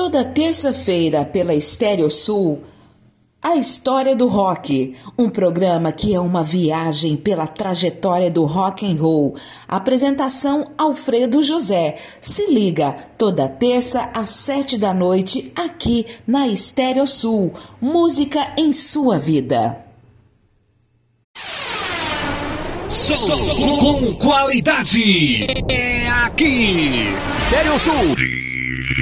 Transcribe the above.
Toda terça-feira pela Estéreo Sul, A História do Rock, um programa que é uma viagem pela trajetória do rock and roll. Apresentação Alfredo José. Se liga, toda terça às 7 da noite, aqui na Estéreo Sul. Música em sua vida. Som com qualidade. É aqui. Estéreo Sul.